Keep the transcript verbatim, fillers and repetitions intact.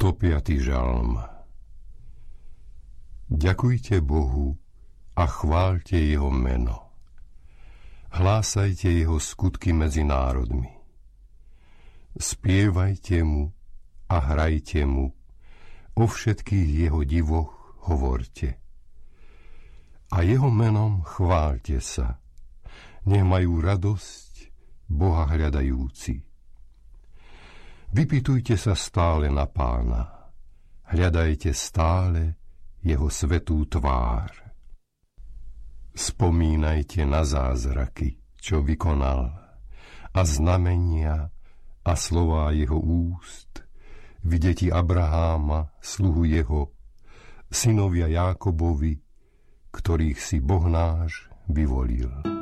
stopiaty žalm. Ďakujte Bohu a chváľte jeho meno. Hlásajte jeho skutky medzi národmi. Spievajte mu a hrajte mu, o všetkých jeho divoch hovorte. A jeho menom chváľte sa, nech majú radosť Boha hľadajúci. Vypytujte sa stále na Pána, hľadajte stále jeho svätú tvár. Spomínajte na zázraky, čo vykonal, a znamenia a slová jeho úst, vy deti Abraháma, sluhu jeho, synovia Jákobovi, ktorých si Boh náš vyvolil.